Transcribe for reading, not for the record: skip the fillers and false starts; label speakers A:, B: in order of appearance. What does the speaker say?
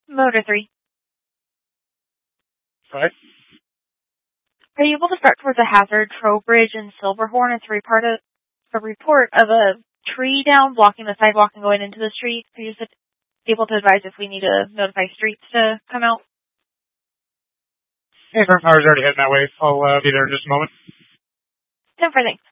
A: Motor 3.
B: Right.
A: Are you able to start towards the Hazard Trowbridge and Silverhorn? It's a report of a tree down blocking the sidewalk and going into the street. Are you able to advise if we need to notify streets to come out?
B: Yeah, Current Power's already heading that way. I'll be there in just a moment.
A: 10 for thanks.